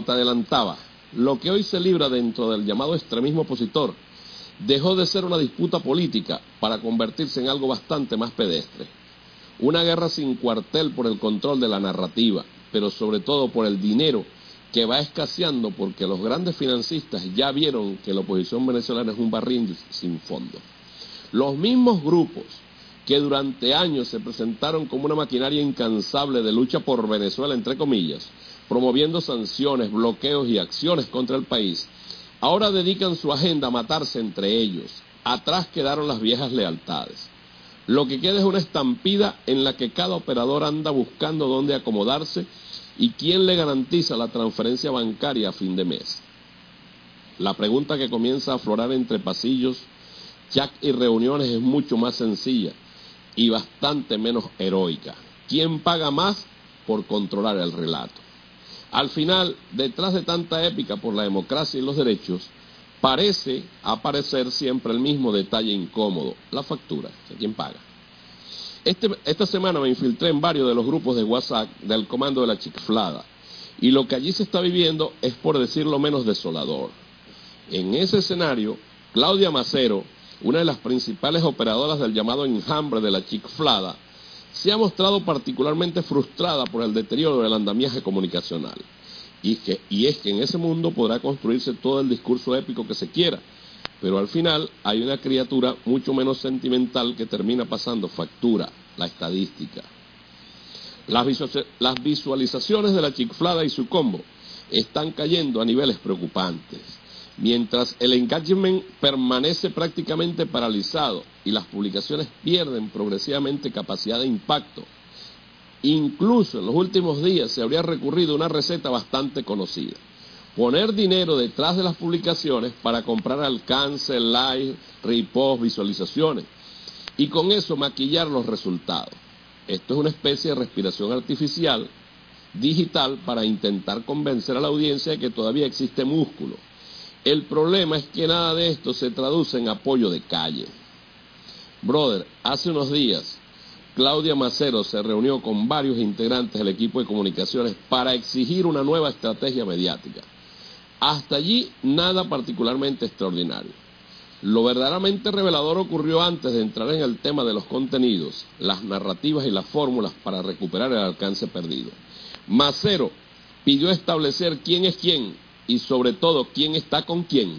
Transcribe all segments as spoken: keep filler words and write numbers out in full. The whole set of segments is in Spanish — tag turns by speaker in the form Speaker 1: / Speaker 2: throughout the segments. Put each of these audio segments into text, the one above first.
Speaker 1: como te adelantaba, lo que hoy se libra dentro del llamado extremismo opositor dejó de ser una disputa política para convertirse en algo bastante más pedestre. Una guerra sin cuartel por el control de la narrativa, pero sobre todo por el dinero que va escaseando porque los grandes financistas ya vieron que la oposición venezolana es un barril sin fondo. Los mismos grupos que durante años se presentaron como una maquinaria incansable de lucha por Venezuela, entre comillas, promoviendo sanciones, bloqueos y acciones contra el país, ahora dedican su agenda a matarse entre ellos. Atrás quedaron las viejas lealtades. Lo que queda es una estampida en la que cada operador anda buscando dónde acomodarse y quién le garantiza la transferencia bancaria a fin de mes. La pregunta que comienza a aflorar entre pasillos, chat y reuniones es mucho más sencilla y bastante menos heroica. ¿Quién paga más por controlar el relato? Al final, detrás de tanta épica por la democracia y los derechos, parece aparecer siempre el mismo detalle incómodo, la factura, ¿quién paga? Este, esta semana me infiltré en varios de los grupos de WhatsApp del comando de la chicflada, y lo que allí se está viviendo es, por decirlo menos, desolador. En ese escenario, Claudia Macero, una de las principales operadoras del llamado enjambre de la chicflada, se ha mostrado particularmente frustrada por el deterioro del andamiaje comunicacional. Y, que, y es que en ese mundo podrá construirse todo el discurso épico que se quiera, pero al final hay una criatura mucho menos sentimental que termina pasando factura, la estadística. Las, visual, las visualizaciones de la chicflada y su combo están cayendo a niveles preocupantes, mientras el engagement permanece prácticamente paralizado y las publicaciones pierden progresivamente capacidad de impacto. Incluso en los últimos días se habría recurrido a una receta bastante conocida: poner dinero detrás de las publicaciones para comprar alcance, like, repost, visualizaciones, y con eso maquillar los resultados. Esto es una especie de respiración artificial digital para intentar convencer a la audiencia de que todavía existe músculo. El problema es que nada de esto se traduce en apoyo de calle. Brother, hace unos días Claudia Macero se reunió con varios integrantes del equipo de comunicaciones para exigir una nueva estrategia mediática. Hasta allí nada particularmente extraordinario. Lo verdaderamente revelador ocurrió antes de entrar en el tema de los contenidos, las narrativas y las fórmulas para recuperar el alcance perdido. Macero pidió establecer quién es quién y sobre todo quién está con quién.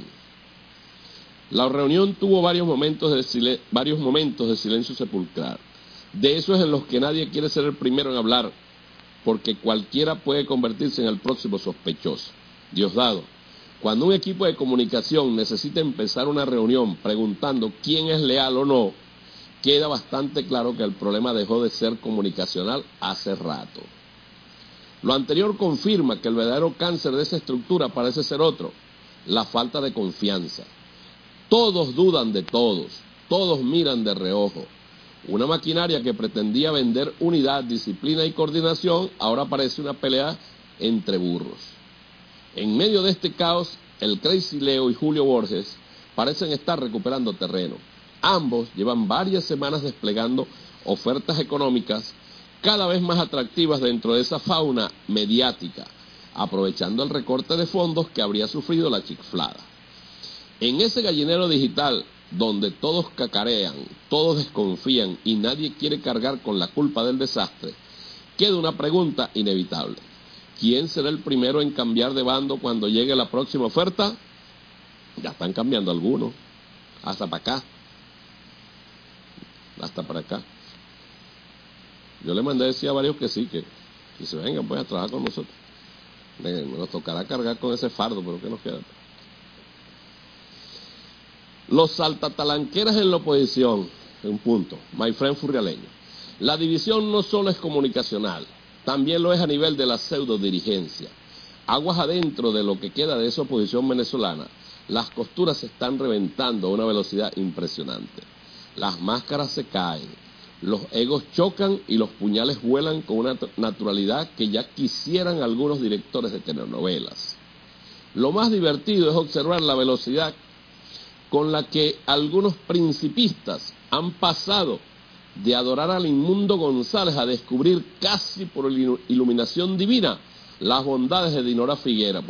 Speaker 1: La reunión tuvo varios momentos de, silen- varios momentos de silencio sepulcral. De esos en los que nadie quiere ser el primero en hablar, porque cualquiera puede convertirse en el próximo sospechoso. Diosdado, cuando un equipo de comunicación necesita empezar una reunión preguntando quién es leal o no, queda bastante claro que el problema dejó de ser comunicacional hace rato. Lo anterior confirma que el verdadero cáncer de esa estructura parece ser otro: la falta de confianza. Todos dudan de todos, todos miran de reojo. Una maquinaria que pretendía vender unidad, disciplina y coordinación, ahora parece una pelea entre burros. En medio de este caos, el Crazy Leo y Julio Borges parecen estar recuperando terreno. Ambos llevan varias semanas desplegando ofertas económicas cada vez más atractivas dentro de esa fauna mediática, aprovechando el recorte de fondos que habría sufrido la chicflada. En ese gallinero digital, donde todos cacarean, todos desconfían y nadie quiere cargar con la culpa del desastre, queda una pregunta inevitable: ¿quién será el primero en cambiar de bando cuando llegue la próxima oferta? Ya están cambiando algunos, hasta para acá, hasta para acá. Yo le mandé a decir a varios que sí, que, que se vengan pues a trabajar con nosotros. Nos tocará cargar con ese fardo, pero ¿qué nos queda? Los saltatalanqueras en la oposición, un punto, my friend furrialeño. La división no solo es comunicacional, también lo es a nivel de la pseudodirigencia. Aguas adentro de lo que queda de esa oposición venezolana, las costuras se están reventando a una velocidad impresionante. Las máscaras se caen, los egos chocan y los puñales vuelan con una naturalidad que ya quisieran algunos directores de telenovelas. Lo más divertido es observar la velocidad con la que algunos principistas han pasado de adorar al inmundo González a descubrir casi por iluminación divina las bondades de Dinora Figuera.